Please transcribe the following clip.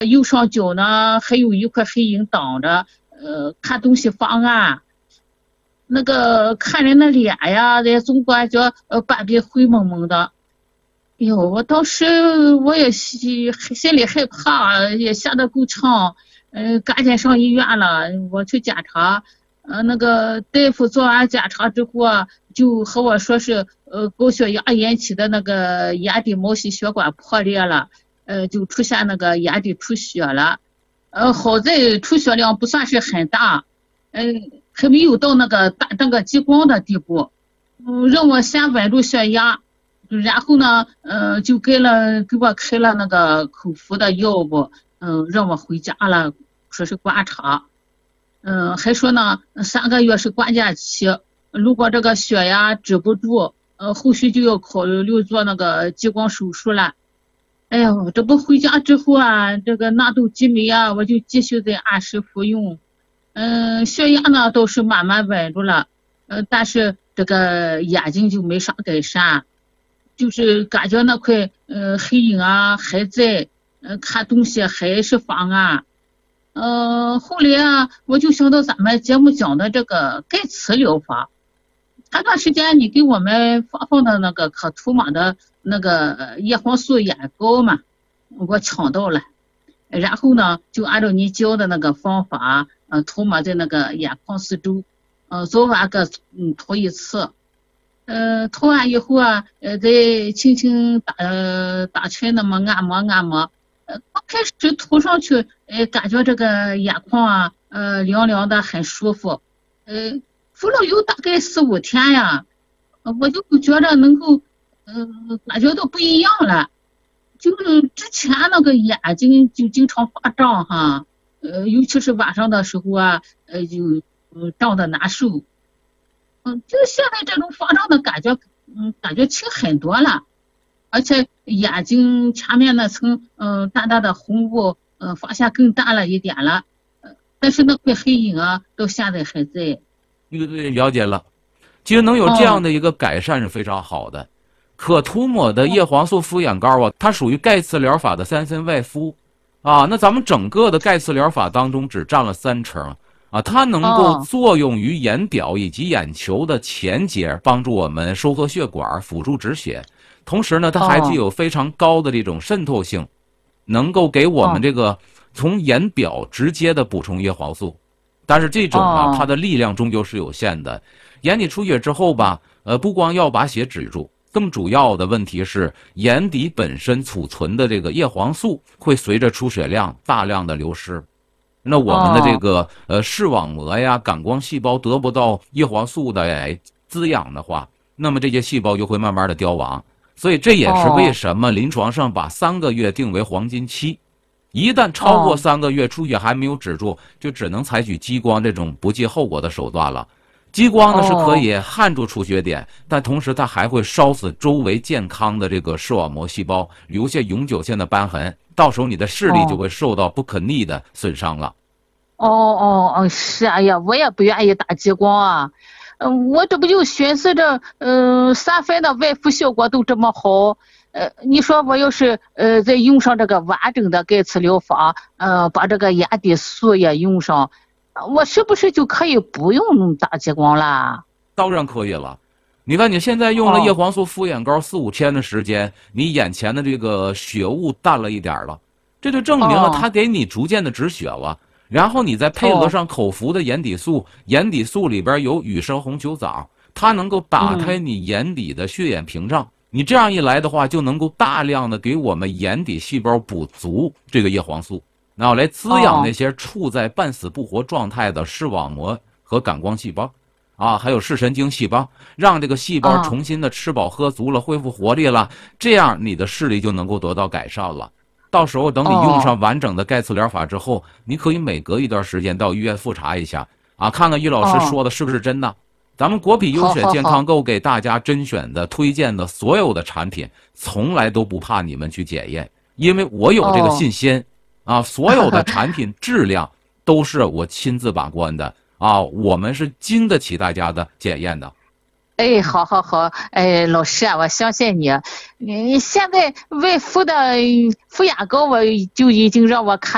右上角呢还有一块黑影挡着，看东西方啊，那个看人的脸呀，也总感觉半边灰蒙蒙的。哎呦，我当时我也心里害怕，也吓得够呛，赶紧上医院了，我去检查，那个大夫做完检查之后啊，就和我说是高血压引起的那个眼底毛细血管破裂了，就出现那个眼底出血了，好在出血量不算是很大，还没有到那个激光的地步，让我先稳住血压。然后呢，就给我开了那个口服的药物，让我回家了，说是观察，还说呢3个月是关键期，如果这个血压止不住，后续就要考虑做那个激光手术了。哎呦，这不回家之后啊，这个纳豆激酶啊，我就继续在按时服用，血压呢倒是慢慢稳住了，但是这个眼睛就没啥改善。就是感觉那块黑影啊还在，看东西还是方啊，后来啊我就想到咱们节目讲的这个盖茨疗法，前段时间你给我们发放的那个可图玛的那个叶黄素眼膏嘛，我抢到了，然后呢就按照你教的那个方法，涂抹在那个眼眶四周，早晚各涂一次。涂完以后啊，再轻轻打圈那么按摩，刚开始涂上去，感觉这个眼眶啊，凉凉的很舒服，敷了有大概4、5天呀，我就觉得能够，感觉到不一样了，就是之前那个眼睛就经常发胀哈，尤其是晚上的时候啊，就胀得难受。就现在这种发胀的感觉，感觉轻很多了，而且眼睛前面那层淡淡的红雾，发现更淡了一点了，但是那块黑影啊，到现在还在。 对，了解了。其实能有这样的一个改善是非常好的。可涂抹的叶黄素敷眼膏啊，它属于盖茨疗法的3分外敷啊。那咱们整个的盖茨疗法当中只占了3成。它能够作用于眼表以及眼球的前节，帮助我们收缩血管，辅助止血。同时呢，它还具有非常高的这种渗透性，能够给我们这个从眼表直接的补充叶黄素。但是这种啊，它的力量终究是有限的。眼底出血之后吧，不光要把血止住，更主要的问题是眼底本身储存的这个叶黄素会随着出血量大量的流失。那我们的这个视网膜呀、感光细胞得不到叶黄素的滋养的话，那么这些细胞就会慢慢的凋亡。所以这也是为什么临床上把3个月定为黄金期，一旦超过3个月出血还没有止住，就只能采取激光这种不计后果的手段了。激光呢是可以焊住出血点，但同时它还会烧死周围健康的这个视网膜细胞，留下永久性的斑痕，到时候你的视力就会受到不可逆的损伤了。 是，哎呀，我也不愿意打激光啊，我这不就寻思着，3分的外敷效果都这么好，你说我要是再用上这个完整的盖茨疗法，把这个眼底素也用上，我是不是就可以不用打激光啦？ 当然可以了。你看你现在用了叶黄素敷眼膏4、5天的时间，你眼前的这个血雾淡了一点了，这就证明了它给你逐渐的止血了。然后你再配合上口服的眼底素，眼底素里边有羽生红球藻，它能够打开你眼底的血眼屏障。你这样一来的话，就能够大量的给我们眼底细胞补足这个叶黄素，然后来滋养那些处在半死不活状态的视网膜和感光细胞，还有视神经细胞，让这个细胞重新的吃饱喝足了，恢复活力了，这样你的视力就能够得到改善了。到时候等你用上完整的盖茨疗法之后，你可以每隔一段时间到医院复查一下，看看于老师说的是不是真的。咱们国品优选健康购给大家甄选的推荐的所有的产品，从来都不怕你们去检验，因为我有这个信心所有的产品质量都是我亲自把关的我们是经得起大家的检验的。 好，老师啊，我相信你。你现在外敷的敷眼膏，我就已经让我看